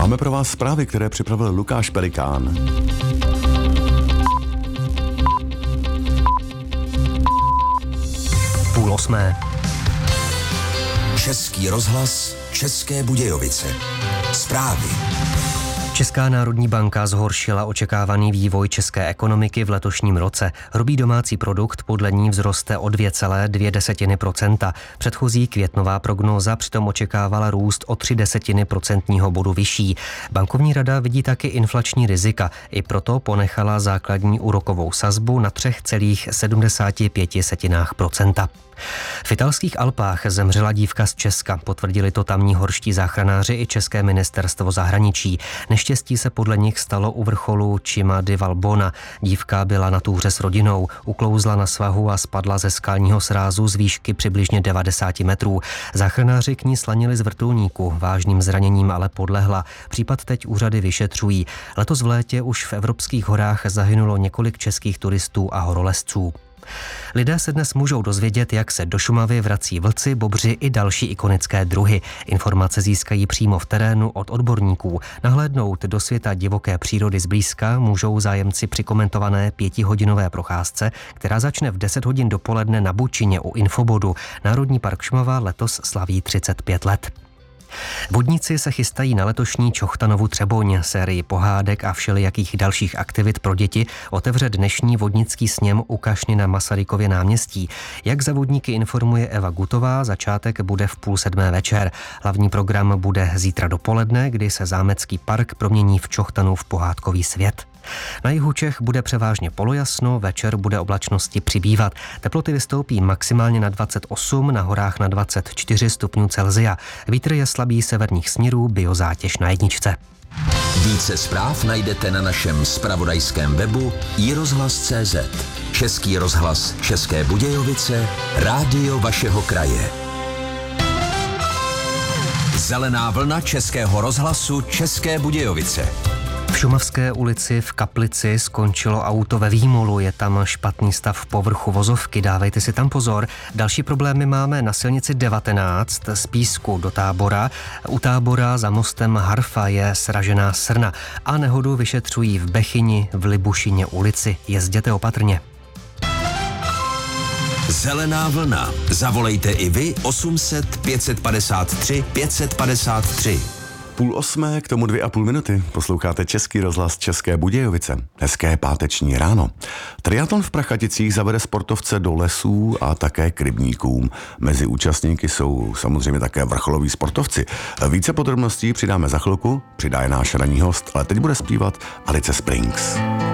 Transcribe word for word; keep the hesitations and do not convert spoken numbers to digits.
Máme pro vás zprávy, které připravil Lukáš Pelikán. Půl osmé. Český rozhlas, České Budějovice. Zprávy. Česká národní banka zhoršila očekávaný vývoj české ekonomiky v letošním roce. Hrubý domácí produkt podle ní vzroste o dvě celé dvě desetiny procenta. Předchozí květnová prognóza přitom očekávala růst o tři desetiny procentního bodu vyšší. Bankovní rada vidí taky inflační rizika. I proto ponechala základní úrokovou sazbu na tři celé sedmdesát pět procenta. V italských Alpách zemřela dívka z Česka, potvrdili to tamní horští záchranáři i České ministerstvo zahraničí. Neštěstí se podle nich stalo u vrcholu Cima di Valbona. Dívka byla na túře s rodinou, uklouzla na svahu a spadla ze skalního srázu z výšky přibližně devadesát metrů. Záchranáři k ní slanili z vrtulníku, vážným zraněním ale podlehla. Případ teď úřady vyšetřují. Letos v létě už v evropských horách zahynulo několik českých turistů a horolezců. Lidé se dnes můžou dozvědět, jak se do Šumavy vrací vlci, bobři i další ikonické druhy. Informace získají přímo v terénu od odborníků. Nahlédnout do světa divoké přírody zblízka můžou zájemci při komentované pětihodinové procházce, která začne v deset hodin dopoledne na Bučině u Infobodu. Národní park Šumava letos slaví třicet pět let. Vodníci se chystají na letošní Čochtanovu Třeboň. Sérii pohádek a všelijakých dalších aktivit pro děti otevře dnešní vodnický sněm u kašny na Masarykově náměstí. Jak za vodníky informuje Eva Gutová, začátek bude v půl sedmé večer. Hlavní program bude zítra dopoledne, kdy se zámecký park promění v Čochtanův pohádkový svět. Na jihu Čech bude převážně polojasno, večer bude oblačnosti přibývat. Teploty vystoupí maximálně na dvacet osm, na horách na dvacet čtyři stupňů Celsia. Vítr je slabý severních směrů, biozátěž na jedničce. Více zpráv najdete na našem zpravodajském webu i rozhlas tečka cé zet. Český rozhlas České Budějovice, rádio vašeho kraje. Zelená vlna Českého rozhlasu České Budějovice. V Šumavské ulici v Kaplici skončilo auto ve výmolu, je tam špatný stav povrchu vozovky, dávejte si tam pozor. Další problémy máme na silnici devatenáct z Písku do Tábora. U Tábora za mostem Harfa je sražená srna a nehodu vyšetřují v Bechyni v Libušině ulici. Jezděte opatrně. Zelená vlna. Zavolejte i vy osm set pět padesát tři pět padesát tři. Půl osmé, k tomu dvě a půl minuty. Posloucháte Český rozhlas České Budějovice. Hezké páteční ráno. Triatlon v Prachaticích zavede sportovce do lesů a také k rybníkům. Mezi účastníky jsou samozřejmě také vrcholoví sportovci. Více podrobností přidáme za chvilku, přidá je náš ranní host, ale teď bude zpívat Alice Springs.